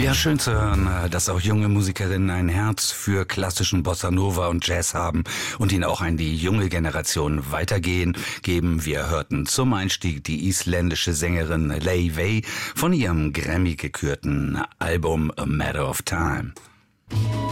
Ja, schön zu hören, dass auch junge Musikerinnen ein Herz für klassischen Bossa Nova und Jazz haben und ihn auch an die junge Generation weitergeben. Wir hörten zum Einstieg die isländische Sängerin Laufey von ihrem Grammy-gekürten Album A Matter of Time.